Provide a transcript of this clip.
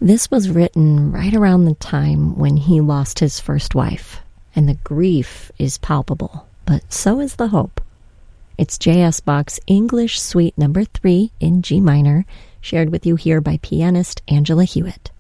This was written right around the time when he lost his first wife, and the grief is palpable, but so is the hope. It's J.S. Bach's English Suite No. 3 in G minor, shared with you here by pianist Angela Hewitt.